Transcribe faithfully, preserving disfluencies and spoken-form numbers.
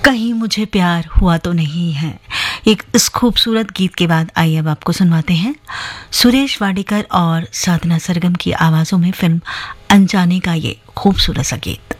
कहीं मुझे प्यार हुआ तो नहीं है। एक इस खूबसूरत गीत के बाद आइए अब आपको सुनवाते हैं सुरेश वाडेकर और साधना सरगम की आवाज़ों में फिल्म अनजाने का ये खूबसूरत सा गीत।